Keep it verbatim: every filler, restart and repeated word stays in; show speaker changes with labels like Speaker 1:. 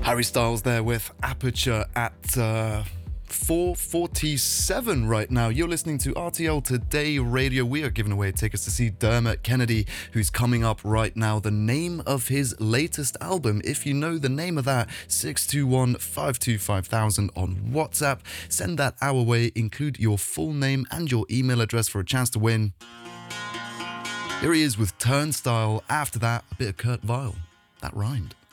Speaker 1: Harry Styles there with Aperture at uh, four forty-seven right now. You're listening to R T L Today Radio. We are giving away tickets to see Dermot Kennedy, who's coming up right now. The name of his latest album, if you know the name of that, six two one, five two five thousand on WhatsApp. Send that our way, include your full name and your email address for a chance to win. Here he is with Turnstile. After that, a bit of Kurt Vile. That rhymed.